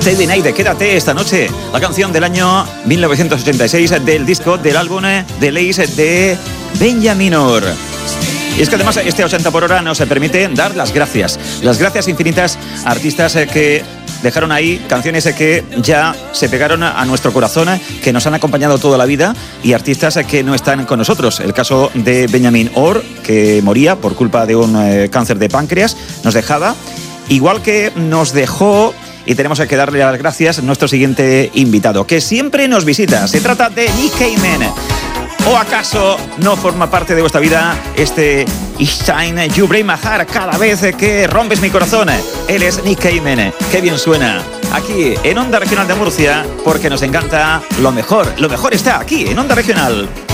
Stay the Night, quédate esta noche. La canción del año 1986 del disco del álbum The Lace de Benjamin Orr. Y es que además este 80 por hora nos permite dar las gracias infinitas a artistas que dejaron ahí canciones que ya se pegaron a nuestro corazón, que nos han acompañado toda la vida, y artistas que no están con nosotros. El caso de Benjamin Orr, que moría por culpa de un cáncer de páncreas, nos dejaba, igual que nos dejó, y tenemos que darle las gracias a nuestro siguiente invitado, que siempre nos visita. Se trata de Nick Cayman. ¿O acaso no forma parte de vuestra vida este Each Time You Break My Heart? Cada vez que rompes mi corazón. Él es Nick Cayman. Qué bien suena. Aquí en Onda Regional de Murcia, porque nos encanta lo mejor. Lo mejor está aquí en Onda Regional.